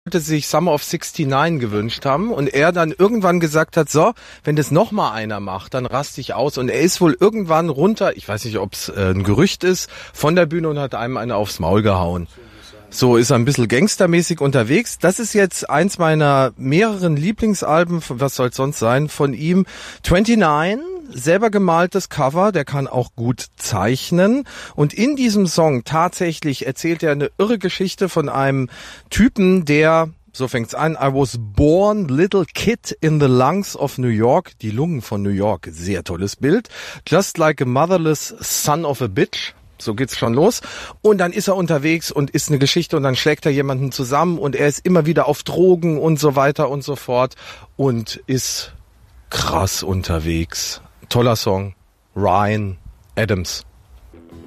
sich Summer of 69 gewünscht haben und er dann irgendwann gesagt hat, so, wenn das noch mal einer macht, dann raste ich aus. Und er ist wohl irgendwann runter, ich weiß nicht, ob es ein Gerücht ist, von der Bühne und hat einem eine aufs Maul gehauen. So ist er ein bisschen gangstermäßig unterwegs. Das ist jetzt eins meiner mehreren Lieblingsalben, was soll es sonst sein, von ihm. 29, selber gemaltes Cover, der kann auch gut zeichnen. Und in diesem Song tatsächlich erzählt er eine irre Geschichte von einem Typen, der, so fängt's an, I was born little kid in the lungs of New York. Die Lungen von New York, sehr tolles Bild. Just like a motherless son of a bitch. So geht's schon los. Und dann ist er unterwegs und ist eine Geschichte und dann schlägt er jemanden zusammen und er ist immer wieder auf Drogen und so weiter und so fort und ist krass unterwegs. Toller Song. Ryan Adams.